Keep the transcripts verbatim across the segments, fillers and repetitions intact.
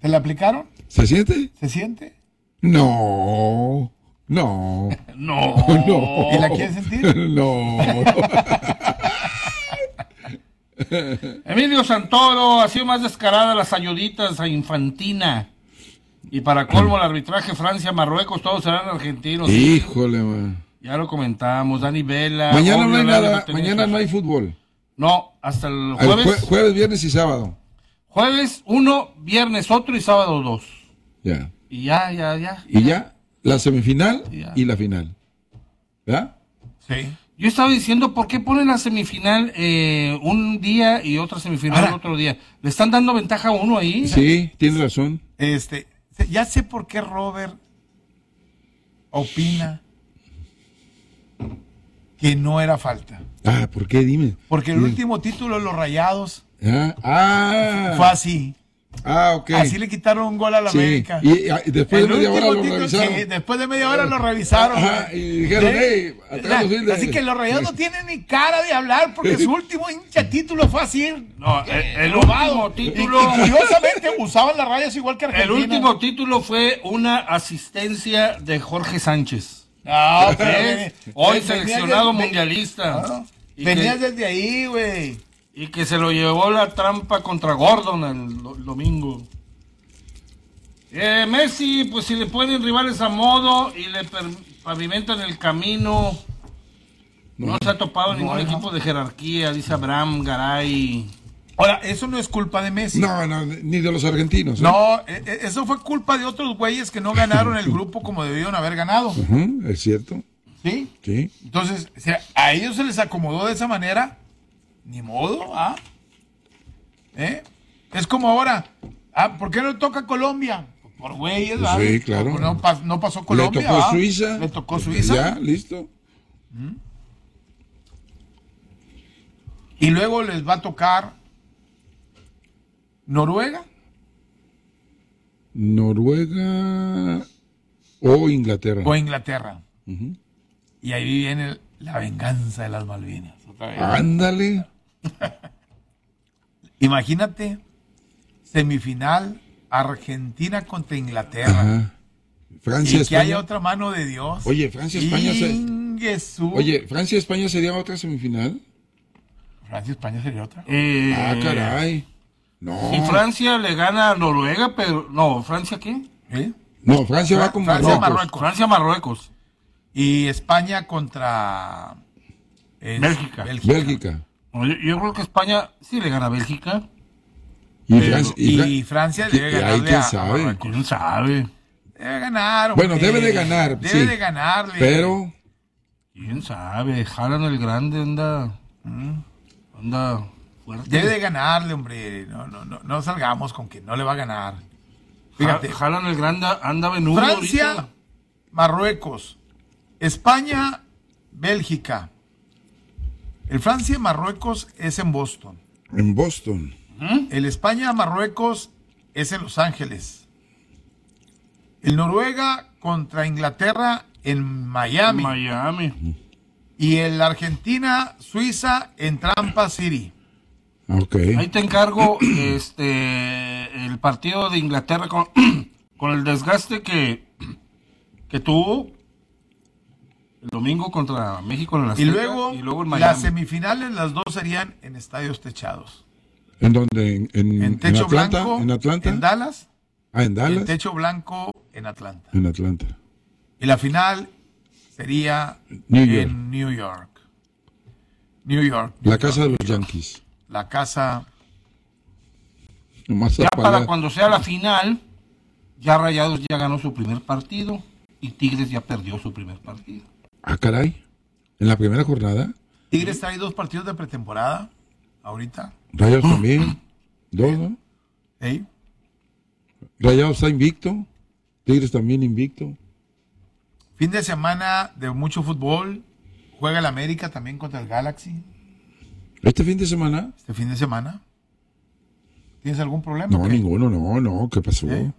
¿Te la aplicaron? ¿Se siente? ¿Se siente? No, no. No. No. ¿Y la quieres sentir? No. Emilio Santoro, ha sido más descarada las ayuditas a Infantina. Y para colmo, el arbitraje Francia-Marruecos, todos serán argentinos. Híjole, man. Ya lo comentamos, Dani Vela. Mañana no hay obvio, nada, tenía mañana sus- no hay fútbol. No, hasta el El jueves. jue- jueves, viernes y sábado. Jueves uno, viernes otro y sábado dos. Ya. Y ya, ya, ya. Y ya, la semifinal Ya. y la final. ¿Verdad? Sí. Yo estaba diciendo, ¿por qué ponen la semifinal eh, un día y otra semifinal Ahora. el otro día? ¿Le están dando ventaja a uno ahí? Sí, tienes razón. Este, ya sé por qué Robert opina que no era falta. Ah, ¿por qué? Dime. Porque el Sí. último título de los Rayados Ah, ah, fue así. ah, ok. Así le quitaron un gol a la Sí. América. Y, ah, y después El de media último hora lo título, revisaron. sí, después de media hora lo revisaron. Ajá, güey. y dijeron, ¿Sí? hey, atrás los La- fines. Así que los Rayados no tienen ni cara de hablar porque su último hincha título fue así. No, el, el robado. último Y- título. y curiosamente usaban las rayas igual que El Argentina. último título fue una asistencia de Jorge Sánchez. No, pero ¿Eh? ven- Hoy venías seleccionado de- mundialista. Claro. Y Venías que- desde ahí, güey. Y que se lo llevó la trampa contra Gordon el, do- el domingo. Eh, Messi, pues si le ponen rivales a modo y le per- pavimentan el camino, no, se ha topado ningún no. equipo de jerarquía, dice Abraham Garay. Ahora, eso no es culpa de Messi. No, no, ni de los argentinos. ¿eh? No, eh, eh, eso fue culpa de otros güeyes que no ganaron el grupo como debieron haber ganado. Ujú, es cierto. ¿Sí? Sí. Entonces, o sea, a ellos se les acomodó de esa manera. Ni modo, ¿ah? ¿Eh? Es como ahora. Ah, ¿por qué no toca Colombia? Por güeyes, Sí, ¿vale? claro. Pues no, pas- no pasó Colombia. Le tocó ¿va? Suiza. Le tocó Suiza. Ya, listo. Y luego les va a tocar Noruega. Noruega o Inglaterra. O Inglaterra. Ujú. Y ahí viene la venganza de las Malvinas. Otra vez. Ándale. Imagínate, semifinal, Argentina contra Inglaterra. Ajá. Francia, Y que España. haya otra mano de Dios. Oye, Francia, España se- Inguesú. Oye, Francia, España sería otra semifinal. Francia, España sería otra. Eh, Ah, caray. No. Y Francia le gana a Noruega, pero... No, ¿Francia qué? ¿Eh? No, Francia Fra- va con Francia, Marruecos. Marruecos. Francia-Marruecos. Y España contra es, Bélgica. Bélgica. No, Yo, yo creo que España sí le gana a Bélgica. Y, Pero- Francia, y, Fra- Francia y- debe y ahí ganarle quién a, a sabe. Marruecos. ¿Quién sabe? Debe ganar. Bueno, hombre. debe de ganar, Debe sí. de ganarle. Pero ¿Quién sabe? Jalan el grande, anda... Anda fuerte. Debe de ganarle, hombre. No, no, no, no salgamos con que no le va a ganar. Fíjate. Fíjate. Jalan el grande, anda venudo Francia, ahorita. Marruecos. España, Bélgica. El Francia-Marruecos es en Boston. en Boston. El España-Marruecos es en Los Ángeles. El Noruega contra Inglaterra en Miami. Miami. Y el Argentina-Suiza en Tampa City. Ok. Ahí te encargo este el partido de Inglaterra con, con el desgaste que, que tuvo el domingo contra México en la Y luego, y luego en las Miami. semifinales, las dos serían en estadios techados. ¿En dónde? ¿En, en, En techo Atlanta? blanco ¿En Atlanta? en Dallas. ah, en Y Dallas. en techo blanco en Atlanta. En Atlanta. Y la final sería New York. en New York. New York. La New casa de York, los New York. Yankees. La casa. Nomás Ya apagada. para cuando sea la final, ya Rayados ya ganó su primer partido y Tigres ya perdió su primer partido. Ah, caray. En la primera jornada, Tigres trae dos partidos de pretemporada. Ahorita. Rayados también. Dos, ¿no? ¿Sí? Rayados está invicto. Tigres también invicto. Fin de semana de mucho fútbol. Juega el América también contra el Galaxy. Este fin de semana. Este fin de semana. ¿Tienes algún problema? No, o qué? ninguno, no, no. ¿Qué pasó? ¿Eh?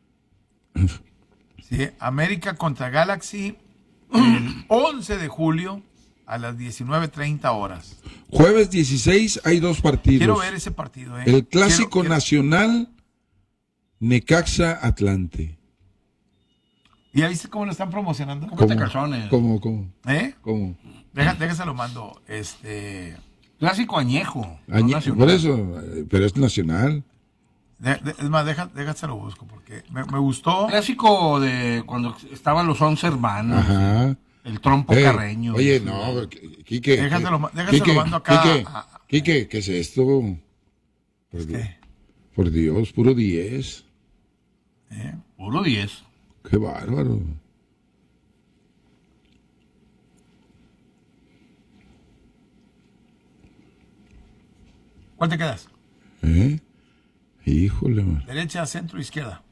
Sí, América contra Galaxy el once de julio a las diecinueve treinta horas. Jueves dieciséis hay dos partidos. Quiero ver ese partido. ¿eh? El Clásico Quiero- quiero- Nacional Necaxa Atlante. ¿Y ya viste cómo lo están promocionando? Cómprate calzones. ¿Cómo, cómo, ¿Eh? cómo? Deja, déjase lo mando. Este. Clásico añejo. no Añe- nacional. por eso, eh, pero es nacional. de- de- es más, deja, déjase lo busco porque me, me gustó. Clásico de cuando estaban los once hermanos. Ajá. El trompo Ey, carreño. Oye, no, Quique. Déjaselo ma- déjaselo Quique, mando acá Quique, a- a- Quique, ¿qué es esto? Por, Di- ¿Qué? por Dios, puro diez. ¿Eh? Puro diez. Qué bárbaro. ¿Cuál te quedas? ¿Eh? Híjole, man. ¿Derecha, centro, izquierda?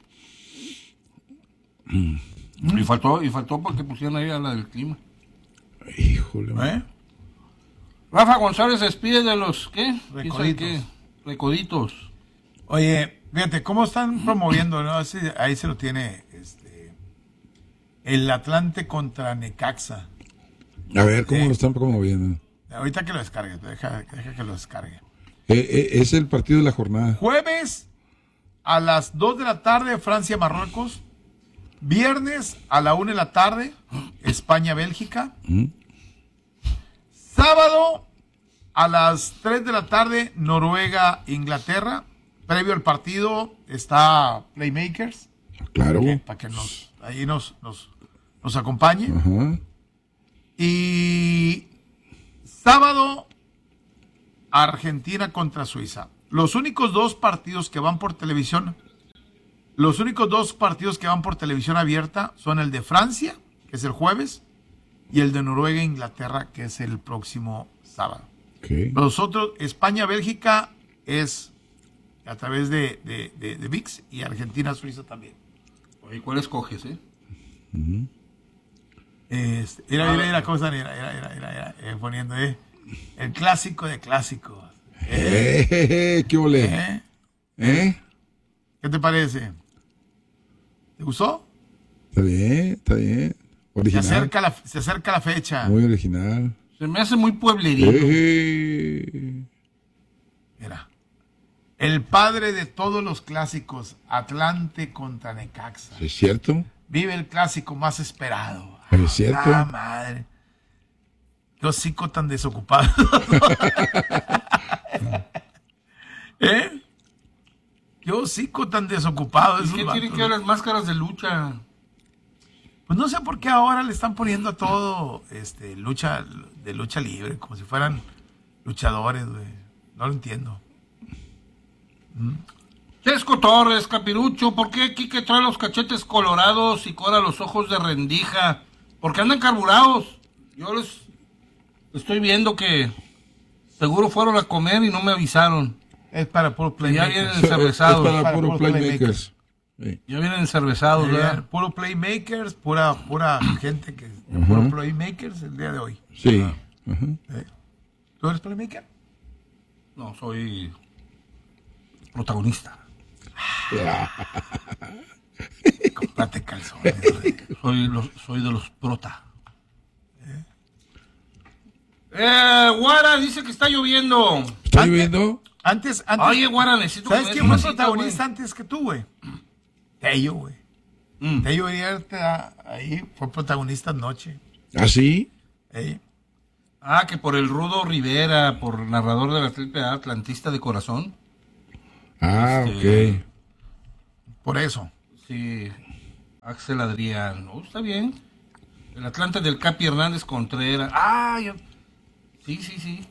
Y faltó, y faltó porque pusieron ahí a la del clima. Híjole, man. ¿Eh? Rafa González despide de los, ¿qué? ¿Quién sabe Recoditos. qué? Recoditos. Oye, fíjate, ¿cómo están promoviendo? ¿No? Así- ahí se lo tiene este, el Atlante contra Necaxa. A ver, ¿cómo Eh. lo están promoviendo? Ahorita que lo descargue, deja, deja que lo descargue. Eh, eh, es el partido de la jornada. Jueves a las dos de la tarde, Francia-Marruecos. Viernes a la una de la tarde, España-Bélgica. ¿Mm? Sábado a las tres de la tarde, Noruega-Inglaterra. Previo al partido está Playmakers, Claro. para que nos, ahí nos, nos, nos acompañe. Ajá. Y sábado, Argentina contra Suiza. Los únicos dos partidos que van por televisión, los únicos dos partidos que van por televisión abierta son el de Francia, que es el jueves, y el de Noruega e Inglaterra, que es el próximo sábado. Ok. Los otros, España-Bélgica es a través de, de, de, de V I X y Argentina-Suiza también. Oye, ¿cuál escoges, eh? Este, mira, mira, mira cómo están, mira, mira, mira, mira, mira, eh, poniendo eh, el clásico de clásicos. Eh, Eh, ¿Qué ole? eh. ¿Eh? ¿Qué te parece? ¿Te gustó? Está bien, está bien. Se Original. acerca la, se acerca la fecha. Muy original. Se me hace muy pueblerino. Eh, Mira. El padre de todos los clásicos, Atlante contra Necaxa. ¿Es cierto? Vive el clásico más esperado. ¿Es cierto? Ah, madre. Qué hocico tan desocupado. ¿Eh? Qué hocico tan desocupado. ¿Y esos qué vatos. tienen que ver las máscaras de lucha? Pues no sé por qué ahora le están poniendo a todo este, lucha de lucha libre, como si fueran luchadores, güey. No lo entiendo. Chesco Torres, Capirucho, ¿por qué Quique trae los cachetes colorados y Cora los ojos de rendija? Porque andan carburados. Yo les estoy viendo que seguro fueron a comer y no me avisaron. Es para puro Y ya playmakers. vienen es encervezados. para Para puro puros playmakers. Sí. Ya vienen encervezados, Eh, ¿verdad? puro playmakers, pura, pura gente que... Puro playmakers el día de hoy. Sí. Ajá. ¿Eh? ¿Tú eres playmaker? No, soy protagonista. Comprate calzones, güey. Soy, los, soy de los prota. Eh, Guara dice que está lloviendo. ¿Está Antes- lloviendo? Antes, antes... Oye, Guara, necesito ¿Sabes comer quién fue una cita, protagonista güey. antes que tú, güey? Tello, güey. Mm. Tello ayer te da- ahí fue protagonista anoche. ¿Ah, sí? Ey. Ah, que por el Rudo Rivera, por narrador de la triple A, atlantista de corazón. Ah, Este- ok. Por eso. Sí, Axel Adrián. No, está bien. El Atlante del Capi Hernández Contreras. Ah, yo... Sí, sí, sí.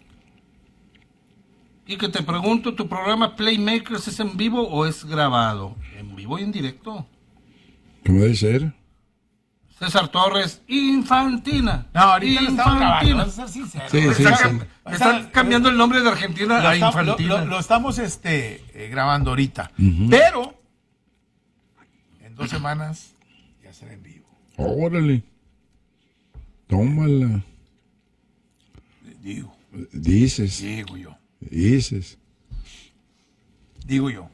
Y que te pregunto, ¿tu programa Playmakers es en vivo o es grabado? En vivo y en directo. ¿Cómo debe ser? César Torres, Infantina. No, ahorita lo estamos grabando, Infantina. vamos a ser sinceros. Sí, sí, Están, sí. cam- están cambiando el nombre de Argentina Lo, a estamos- Infantina. lo- lo- lo estamos este, eh, grabando ahorita. Pero en dos semanas ya será en vivo. Órale. Tómala. Digo, Dices. digo yo. Dices. Digo yo.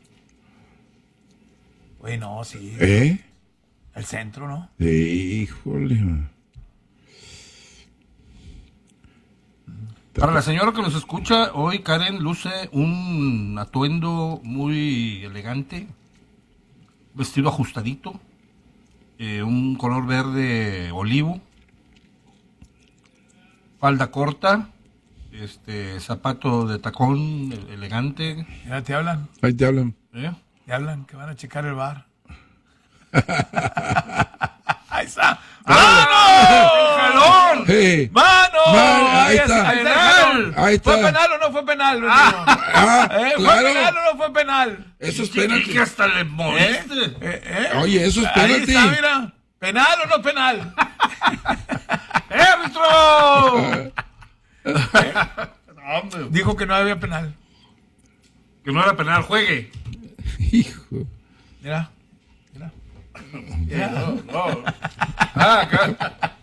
Oye, no, sí. ¿Eh? El centro, ¿no? Híjole. man. Para la señora que nos escucha, hoy Karen luce un atuendo muy elegante. vestido ajustadito, eh, un color verde olivo, falda corta, este zapato de tacón elegante. Ya te hablan, Ahí te hablan. ¿eh? te hablan que van a checar el bar. Ahí está. ¡Ah! ¡Jalón! Hey. ¡Mano! Man, ahí está. Ahí está el Penal. jalón. Ahí está. ¿Fue penal o no fue penal? Ah, ¿Eh? ¿Fue claro. penal o no fue penal? Eso es Que penalti. hasta le moriste. ¿Eh? ¿Eh? Oye, eso es Ahí penalti. está, mira. ¿Penal o no penal? ¡Árbitro! No, hombre, Dijo que no había penal. que no era penal, juegue. Hijo. Mira. Mira. No, no. Ah, acá.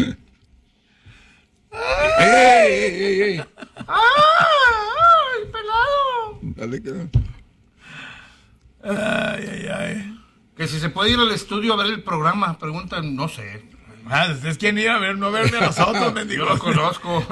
¡Ey, ey, ey, ey! ¡Ay, pelado! Dale que no. Ay, ay, ay. Que si se puede ir al estudio a ver el programa, preguntan, no sé. Ah, ¿ustedes quieren ir a ver, no verme a nosotros, Yo mendigo? lo conozco.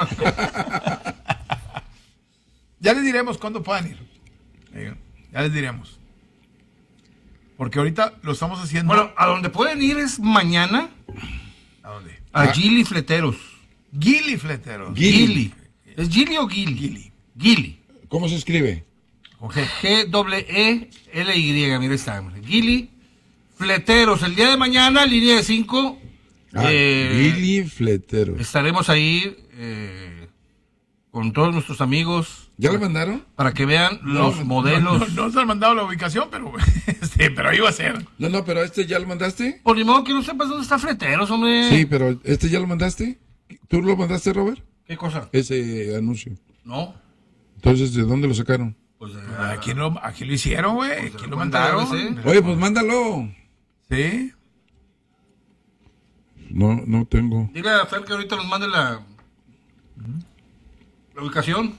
Ya les diremos cuándo puedan ir. Eh, Ya les diremos. Porque ahorita lo estamos haciendo. Bueno, a donde pueden ir es mañana ¿A dónde? a Ah. Gili Fleteros. Gili Fletero. Gili. ¿Es Gili o Gili? Gili. Gili. ¿Cómo se escribe? Con G. G E L Y, mira está. Gili Fleteros. El día de mañana, línea de cinco. Ah, eh, Gili Fletero. estaremos ahí eh, con todos nuestros amigos ¿Ya lo mandaron? para que vean los No, modelos. No, no, no nos han mandado la ubicación, pero, este, pero ahí va a ser. No, no, pero este ya lo mandaste. Por ni modo que no sepas dónde está Fleteros, hombre. Sí, pero este ya lo mandaste. ¿Tú lo mandaste, Robert? ¿Qué cosa? Ese anuncio. No. Entonces, ¿de dónde lo sacaron? Pues, eh, Aquí lo, aquí lo hicieron, güey. Pues, Aquí lo lo mandaron, mandaron. ¿sí? Oye, pues mándalo. Sí. No, no tengo. dile a Fer que ahorita nos mande la, la ubicación.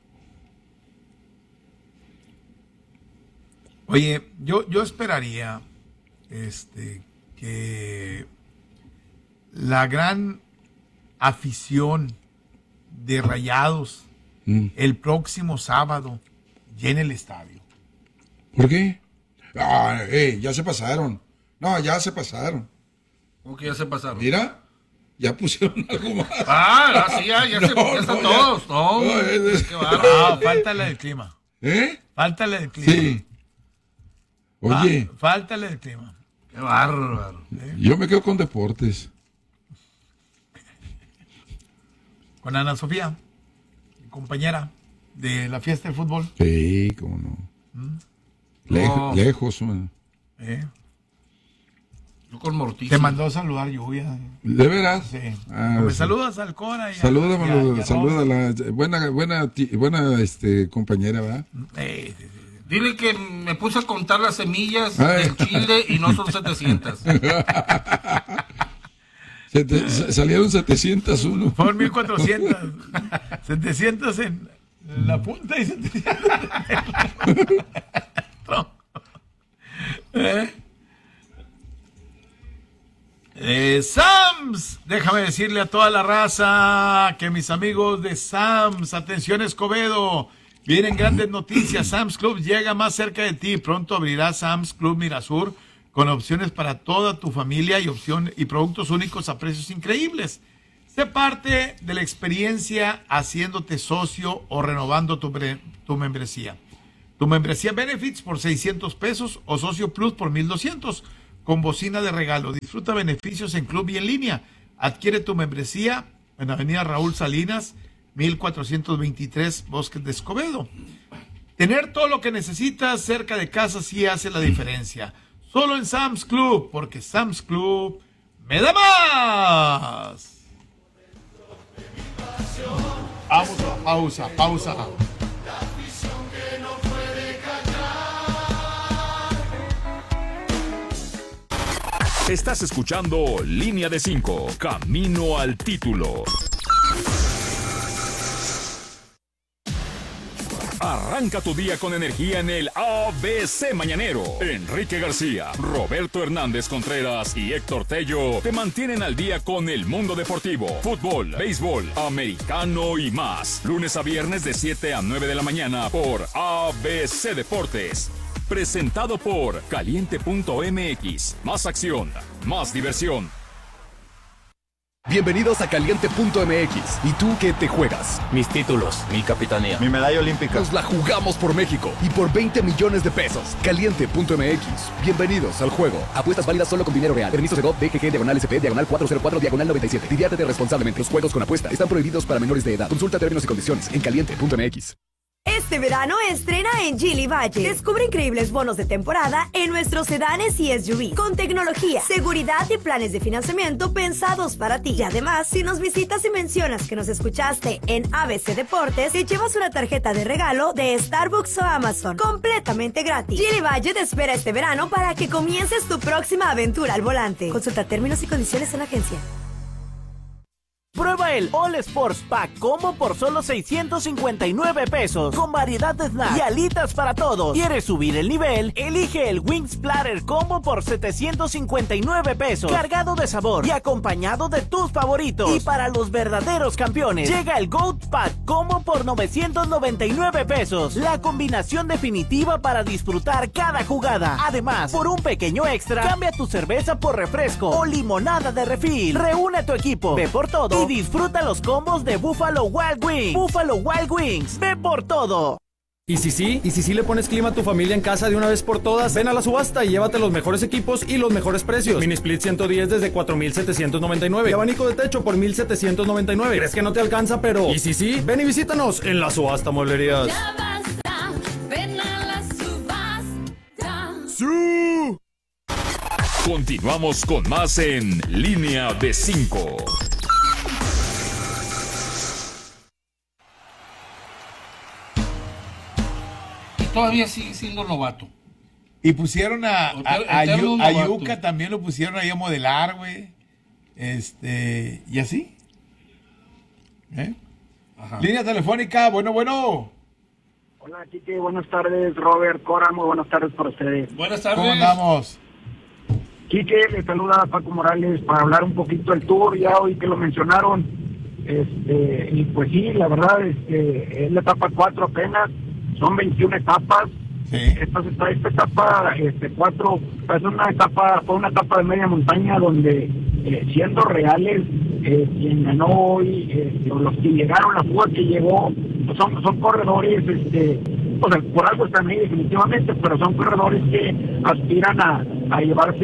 Oye, yo, yo esperaría este, que la gran afición de Rayados Mm. el próximo sábado llene el estadio. ¿Por qué? Ah, eh, ya se pasaron. No, ya se pasaron. ¿Cómo que ya se pasaron? Mira, ya pusieron algo más. Ah, ah, sí, ya, ya, se, No, ya están no, ya. todos. No, No, es- es- qué bárbaro. Ah, falta del clima. ¿Eh? Falta del clima. Sí. Oye, Ah, falta del clima. Qué bárbaro. yo me quedo con deportes. Con Ana Sofía, mi compañera de la fiesta del fútbol. Sí, cómo no. Lejo- No. Lejos, man. ¿eh? Yo con Morticia. Te mandó a saludar Lluvia. ¿De veras? Sí. Ah, Me sí. saludas al Cora. y a- Salúdamelo, y a- y a saluda a Rosa. la buena, buena, ti- buena este, compañera, ¿verdad? Eh, sí, sí. Dile que me puse a contar las semillas Ay. del chile y no son setecientas. Se te- sa- salieron setecientos uno. Fueron mil cuatrocientos. setecientos en la punta y setecientos en el tronco. ¿Eh? Eh, Sams, déjame decirle a toda la raza que mis amigos de Sams, atención Escobedo, vienen grandes noticias. Sams Club llega más cerca de ti. Pronto abrirá Sams Club Mirasur con opciones para toda tu familia y opción y productos únicos a precios increíbles. Sé parte de la experiencia haciéndote socio o renovando tu, bre- tu membresía. Tu membresía Benefits por seiscientos pesos o Socio Plus por mil doscientos con bocina de regalo. Disfruta beneficios en club y en línea. Adquiere tu membresía en Avenida Raúl Salinas, mil cuatrocientos veintitrés, Bosques de Escobedo. Tener todo lo que necesitas cerca de casa sí hace la diferencia. Solo en Sam's Club, porque Sam's Club me da más. Vamos a pausa, pausa. Estás escuchando Línea de cinco, Camino al Título. Arranca tu día con energía en el A B C Mañanero. Enrique García, Roberto Hernández Contreras y Héctor Tello te mantienen al día con el mundo deportivo, fútbol, béisbol, americano y más. Lunes a viernes de siete a nueve de la mañana por A B C Deportes. Presentado por Caliente punto M X. Más acción, más diversión. Bienvenidos a Caliente punto M X. ¿Y tú qué te juegas? Mis títulos, mi capitanía, mi medalla olímpica. Nos la jugamos por México y por veinte millones de pesos. Caliente punto M X. Bienvenidos al juego. Apuestas válidas solo con dinero real. Permiso Segov, D G G, diagonal S P, diagonal cuatrocientos cuatro, diagonal noventa y siete. Diviértete responsablemente. Los juegos con apuesta están prohibidos para menores de edad. Consulta términos y condiciones en Caliente punto M X. Este verano estrena en Geely Valle. Descubre increíbles bonos de temporada en nuestros sedanes y S U V con tecnología, seguridad y planes de financiamiento pensados para ti. Y además, si nos visitas y mencionas que nos escuchaste en A B C Deportes, te llevas una tarjeta de regalo de Starbucks o Amazon completamente gratis. Geely Valle te espera este verano para que comiences tu próxima aventura al volante. Consulta términos y condiciones en la agencia. Prueba el All Sports Pack Combo por solo seiscientos cincuenta y nueve pesos, con variedad de snacks y alitas para todos. ¿Quieres subir el nivel? Elige el Wings Platter Combo por setecientos cincuenta y nueve pesos, cargado de sabor y acompañado de tus favoritos. Y para los verdaderos campeones, llega el Goat Pack Combo por novecientos noventa y nueve pesos, la combinación definitiva para disfrutar cada jugada. Además, por un pequeño extra, cambia tu cerveza por refresco o limonada de refil. Reúne tu equipo, ve por todo y disfruta los combos de Buffalo Wild Wings. Buffalo Wild Wings, ve por todo. Y si sí, y si sí le pones clima a tu familia en casa de una vez por todas, ven a la subasta y llévate los mejores equipos y los mejores precios. Mini Split ciento diez desde cuatro mil setecientos noventa y nueve y abanico de techo por mil setecientos noventa y nueve. ¿Crees que no te alcanza? Pero, y si sí, ven y visítanos en la subasta Mueblerías. Ya basta, ven a la subasta. ¡Sí! Continuamos con más en Línea de cinco. Todavía sigue siendo novato. Y pusieron a, a, a, Eterno a novato. Yuka, también lo pusieron ahí a modelar, güey. Este, y así. ¿Eh? Ajá. Línea telefónica, bueno, bueno. Hola, Quique, buenas tardes, Robert, Cora, muy buenas tardes para ustedes. Buenas tardes. ¿Cómo andamos? Quique, le saluda a Paco Morales para hablar un poquito del tour, ya hoy que lo mencionaron. Este, y pues sí, la verdad, este, es la etapa cuatro apenas. Son veintiuna etapas. Sí. Esta, esta, esta etapa este, cuatro es una etapa, fue una etapa de media montaña donde, eh, siendo reales, eh, quien ganó hoy, eh, los que llegaron, la fuga que llegó, pues son, son corredores, este, pues por algo están ahí definitivamente, pero son corredores que aspiran a, a llevarse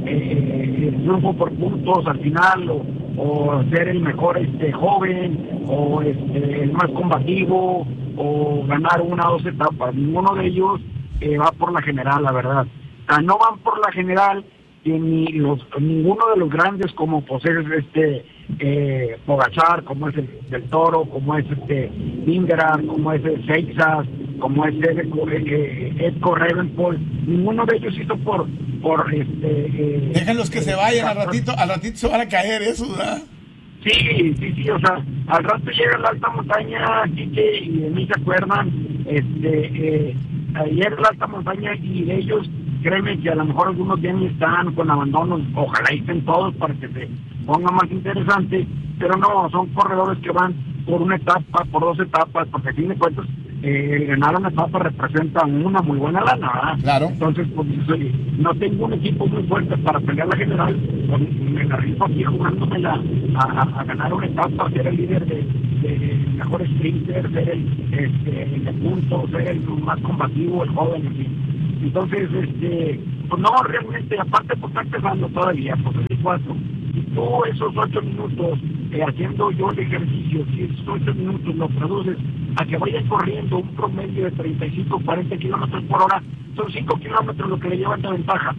eh, el triunfo por puntos al final, o, o ser el mejor este joven, o este, el más combativo, o ganar una o dos etapas. Ninguno de ellos eh, va por la general, la verdad. O sea, no van por la general que ni los ninguno de los grandes, como pues es este eh, Pogačar, como es el del Toro, como es este Vingegaard, como es el Seixas, como es el eh, Edco Ravenpol. Ninguno de ellos hizo por por este eh, Déjenlos que eh, se vayan, al gastar. ratito, al ratito se van a caer eso, ¿verdad? Sí, sí, sí, o sea, al rato llega la alta montaña, Quique, y de mí se acuerdan, este, eh, llega la alta montaña y de ellos, créeme que a lo mejor algunos bien están con abandonos, ojalá estén todos para que se ponga más interesante, pero no, son corredores que van por una etapa, por dos etapas, porque a fin de cuentas, eh, ganar una etapa representa una muy buena lana, ¿verdad? Claro. Entonces, pues, soy, no tengo un equipo muy fuerte para pelear la general, pues, me la rifo aquí jugándomela a, a, a ganar una etapa, ser el líder de, de mejor sprinter, ser el, este, el de puntos, ser el más combativo, el joven, en fin. Entonces, este, pues no, realmente, aparte, pues está empezando todavía, pues el cuatro. Y tú esos ocho minutos, eh, haciendo yo el ejercicio, si esos ocho minutos lo produces a que vayas corriendo un promedio de treinta y cinco, cuarenta kilómetros por hora, son cinco kilómetros lo que le llevan de ventaja.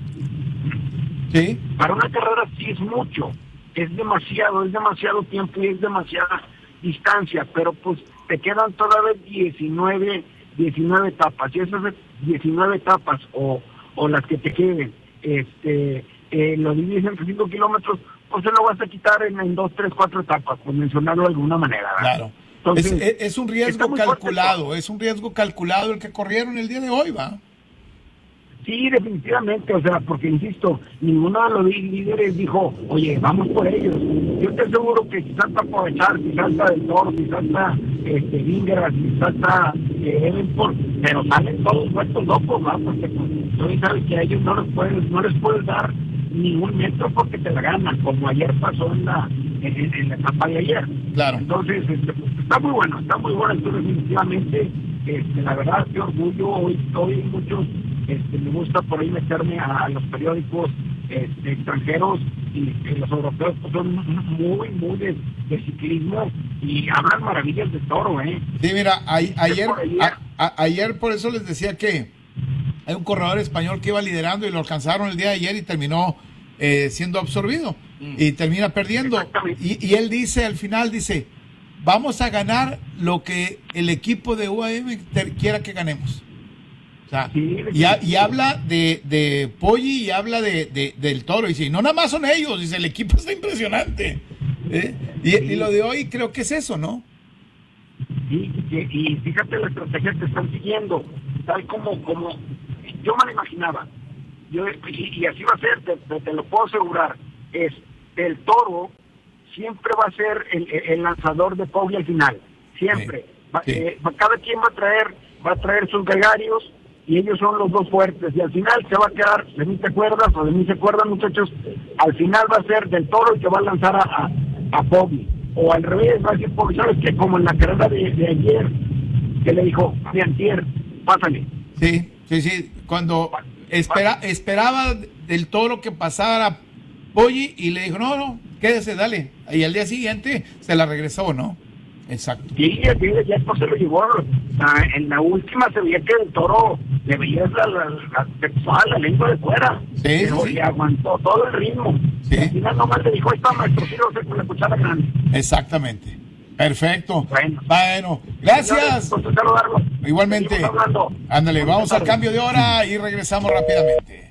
Sí. Para una carrera sí es mucho, es demasiado, es demasiado tiempo y es demasiada distancia, pero pues te quedan todavía diecinueve, diecinueve etapas, y esas diecinueve etapas o, o las que te queden, este, eh, lo divides entre cinco kilómetros, pues se lo vas a quitar en, en dos, tres, cuatro etapas, por mencionarlo de alguna manera, ¿verdad? Claro. Entonces, es, es, es un riesgo está muy fuerte calculado, esto. es un riesgo calculado el que corrieron el día de hoy, ¿va? Sí, definitivamente, o sea, porque insisto, ninguno de los líderes dijo, oye, vamos por ellos. Yo te aseguro que si salta Aprovechar, si salta Del Toro, si salta este, Vingegaard, si salta eh, Evenport, pero salen todos vueltos locos, ¿va? Porque tú sabes que a ellos no les puedes, no les puedes dar ningún metro porque te la ganan, como ayer pasó en la, en, en la etapa de ayer. Claro. Entonces, este, pues, está muy bueno, está muy bueno, entonces definitivamente, este, la verdad, qué orgullo, hoy, hoy muchos, este, me gusta por ahí meterme a, a los periódicos este, extranjeros y, y los europeos pues, son muy, muy de, de ciclismo y hablan maravillas de Toro, ¿eh? Sí, mira, a, ayer, por ahí, a, a, ayer por eso les decía que hay un corredor español que iba liderando y lo alcanzaron el día de ayer y terminó eh, siendo absorbido mm. y termina perdiendo. Y, y él dice al final, dice, vamos a ganar lo que el equipo de U A M quiera que ganemos. O sea, sí, y, a, y habla de, de Poggi y habla de, de, del Toro. Y dice, no nada más son ellos, dice, el equipo está impresionante. ¿Eh? Y, sí. y lo de hoy creo que es eso, ¿no? Sí, y, y fíjate la estrategia que están siguiendo, tal como, como yo me lo imaginaba. Yo, y, y así va a ser, te, te, te lo puedo asegurar. Es el Toro siempre va a ser el, el lanzador de Poggi al final. Siempre. Sí. Va, sí. Eh, cada quien va a traer, va a traer sus gregarios. Y ellos son los dos fuertes, y al final se va a quedar, de mí te acuerdas, o de mí se acuerdan, muchachos, al final va a ser Del Toro el que va a lanzar a, a, a Poggi, o al revés, va a decir Poggi, ¿sabes qué? Como en la carrera de, de ayer, que le dijo, de antier, pásale. Sí, sí, sí, cuando espera, esperaba Del Toro que pasara Poggi, y le dijo, no, no, quédese, dale, y al día siguiente se la regresó, ¿no? Exacto. Sí, sí, ya esto se lo llevó. Ah, en la última se veía que el Toro le veía la, la, la sexual, la lengua de fuera. Sí, pero sí. Le aguantó todo el ritmo. Sí. Y al final nomás le dijo, ahí está, maestro, sí lo sé, con la cuchara grande. Exactamente. Perfecto. Bueno. Bueno, gracias. Señores, igualmente. Ándale, vamos al cambio de hora y regresamos rápidamente.